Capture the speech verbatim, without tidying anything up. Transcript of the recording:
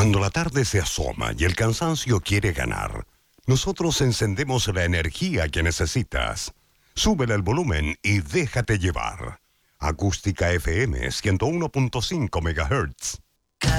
Cuando la tarde se asoma y el cansancio quiere ganar, nosotros encendemos la energía que necesitas. Súbele el volumen y déjate llevar. Acústica F M ciento uno punto cinco megahertz.